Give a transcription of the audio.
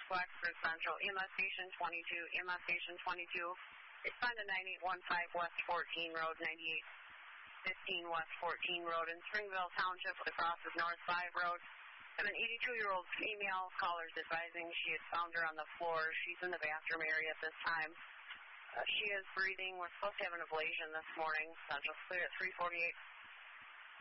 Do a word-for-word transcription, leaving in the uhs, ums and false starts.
Wexford Central, E M S Station twenty-two, E M S Station twenty-two. Respond to nine eight one five West fourteen Road, ninety-eight fifteen West fourteen Road in Springville Township. The cross is North five Road. And an eighty-two-year-old female caller's advising she had found her on the floor. She's in the bathroom area at this time. Uh, she is breathing. We're supposed to have an ablation this morning. Central's clear at three forty-eight.